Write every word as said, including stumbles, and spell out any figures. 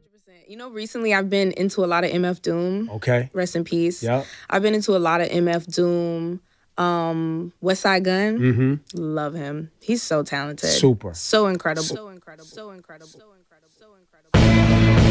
You know, recently I've been into a lot of M F Doom. Okay. Rest in peace. Yeah. I've been into a lot of M F Doom. Um, West Side Gun. Mm-hmm. Love him. He's so talented. Super. So incredible. So incredible. So incredible. So incredible. So incredible.